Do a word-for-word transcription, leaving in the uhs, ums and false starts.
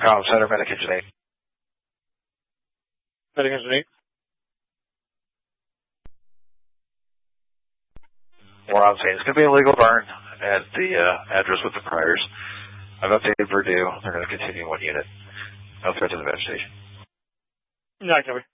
Comm Center, Medic Engine eight. Medic Engine eight. We're on scene. It's going to be a legal burn at the uh, address with the priors. I've updated Purdue. They're going to continue one unit. No threat to the vegetation. Yeah, copy.